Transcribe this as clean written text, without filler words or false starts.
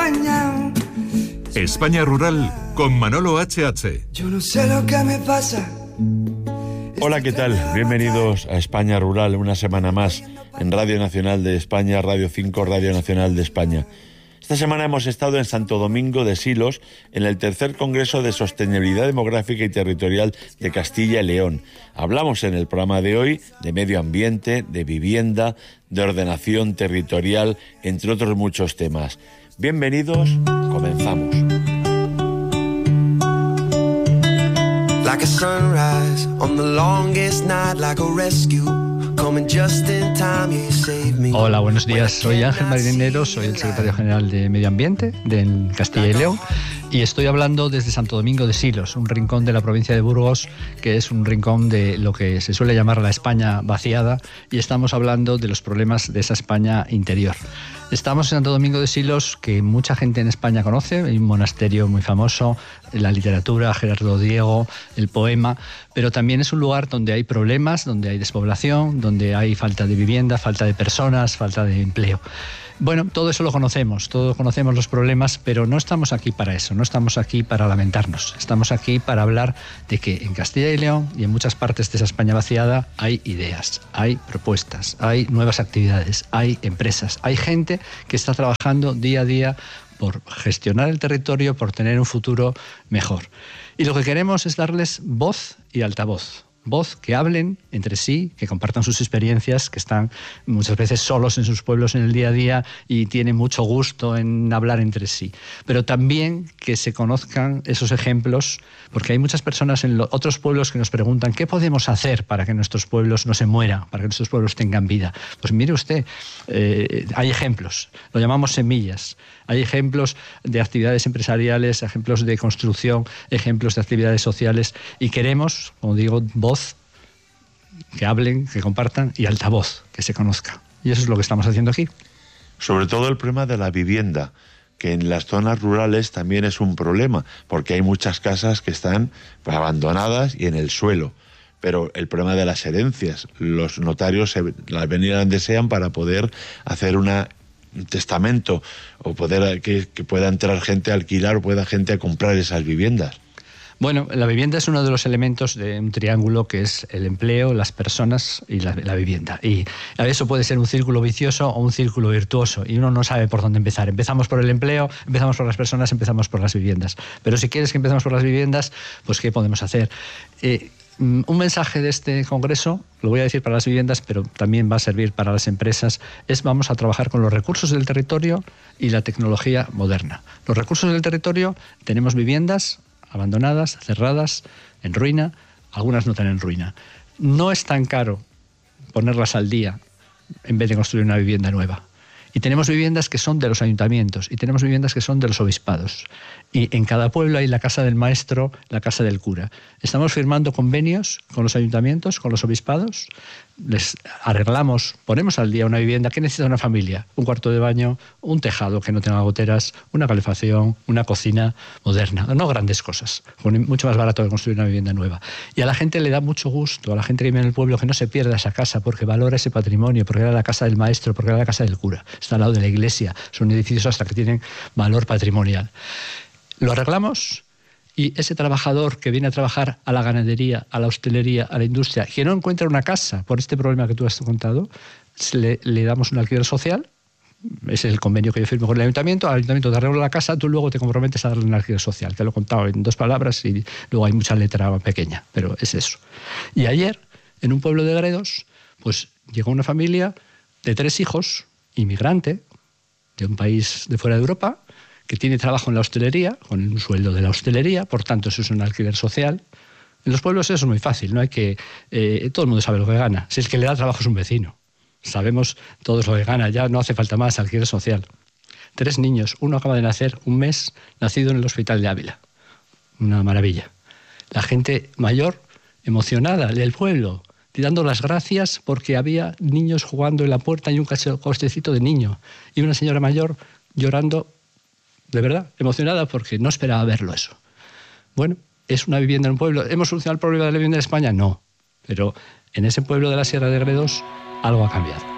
España. España Rural con Manolo HH. Yo no sé lo que me pasa. Hola, ¿qué tal? Bienvenidos a España Rural, una semana más en Radio Nacional de España, Radio 5, Radio Nacional de España. Esta semana hemos estado en Santo Domingo de Silos, en el tercer Congreso de Sostenibilidad Demográfica y Territorial de Castilla y León. Hablamos en el programa de hoy de medio ambiente, de vivienda, de ordenación territorial, entre otros muchos temas. Bienvenidos, comenzamos. Like a sunrise on the longest night, like a rescue. Hola, buenos días. Soy Ángel Marinero, soy el secretario general de Medio Ambiente de Castilla y León y estoy hablando desde Santo Domingo de Silos, un rincón de la provincia de Burgos, que es un rincón de lo que se suele llamar la España vaciada, y estamos hablando de los problemas de esa España interior. Estamos en Santo Domingo de Silos, que mucha gente en España conoce, hay un monasterio muy famoso, la literatura, Gerardo Diego, el poema, pero también es un lugar donde hay problemas, donde hay despoblación, donde hay falta de vivienda, falta de personas, falta de empleo. Bueno, todo eso lo conocemos, todos conocemos los problemas, pero no estamos aquí para eso, no estamos aquí para lamentarnos, estamos aquí para hablar de que en Castilla y León y en muchas partes de esa España vaciada hay ideas, hay propuestas, hay nuevas actividades, hay empresas, hay gente que está trabajando día a día por gestionar el territorio, por tener un futuro mejor. Y lo que queremos es darles voz y altavoz. Voz, que hablen entre sí, que compartan sus experiencias, que están muchas veces solos en sus pueblos en el día a día y tienen mucho gusto en hablar entre sí. Pero también que se conozcan esos ejemplos, porque hay muchas personas en otros pueblos que nos preguntan ¿qué podemos hacer para que nuestros pueblos no se mueran, para que nuestros pueblos tengan vida? Pues mire usted, hay ejemplos, lo llamamos semillas. Hay ejemplos de actividades empresariales, ejemplos de construcción, ejemplos de actividades sociales, y queremos, como digo, voz, que hablen, que compartan, y altavoz, que se conozca. Y eso es lo que estamos haciendo aquí. Sobre todo el problema de la vivienda, que en las zonas rurales también es un problema, porque hay muchas casas que están abandonadas y en el suelo. Pero el problema de las herencias, los notarios las venían desean para poder hacer un testamento o poder que pueda entrar gente a alquilar o pueda gente a comprar esas viviendas. Bueno, la vivienda es uno de los elementos de un triángulo que es el empleo, las personas y la vivienda. Y eso puede ser un círculo vicioso o un círculo virtuoso y uno no sabe por dónde empezar. Empezamos por el empleo, empezamos por las personas, empezamos por las viviendas. Pero si quieres que empecemos por las viviendas, pues ¿qué podemos hacer? Un mensaje de este congreso, lo voy a decir para las viviendas, pero también va a servir para las empresas, es vamos a trabajar con los recursos del territorio y la tecnología moderna. Los recursos del territorio, tenemos viviendas abandonadas, cerradas, en ruina, algunas no están en ruina. No es tan caro ponerlas al día en vez de construir una vivienda nueva. Y tenemos viviendas que son de los ayuntamientos y tenemos viviendas que son de los obispados. Y en cada pueblo hay la casa del maestro, la casa del cura. Estamos firmando convenios con los ayuntamientos, con los obispados, les arreglamos, ponemos al día una vivienda. ¿Qué necesita una familia? Un cuarto de baño, un tejado que no tenga goteras, una calefacción, una cocina moderna. No grandes cosas, mucho más barato que construir una vivienda nueva. Y a la gente le da mucho gusto, a la gente que vive en el pueblo, que no se pierda esa casa porque valora ese patrimonio, porque era la casa del maestro, porque era la casa del cura. Está al lado de la iglesia, son edificios hasta que tienen valor patrimonial. Lo arreglamos y ese trabajador que viene a trabajar a la ganadería, a la hostelería, a la industria, que no encuentra una casa por este problema que tú has contado, le damos un alquiler social. Ese es el convenio que yo firmo con el ayuntamiento. Al ayuntamiento te arregla la casa, tú luego te comprometes a darle un alquiler social. Te lo he contado en 2 palabras y luego hay mucha letra pequeña, pero es eso. Y ayer, en un pueblo de Gredos, pues llegó una familia de 3 hijos, inmigrante, de un país de fuera de Europa, que tiene trabajo en la hostelería, con un sueldo de la hostelería, por tanto eso es un alquiler social. En los pueblos eso es muy fácil, no hay que todo el mundo sabe lo que gana. Si el que le da trabajo es un vecino, sabemos todos lo que gana, ya no hace falta más alquiler social. 3 niños, uno acaba de nacer, un mes, nacido en el hospital de Ávila. Una maravilla. La gente mayor, emocionada, del pueblo, dando las gracias porque había niños jugando en la puerta y un costecito de niño. Y una señora mayor llorando, de verdad, emocionada porque no esperaba verlo eso. Bueno, ¿es una vivienda en un pueblo? ¿Hemos solucionado el problema de la vivienda en España? No. Pero en ese pueblo de la Sierra de Gredos algo ha cambiado.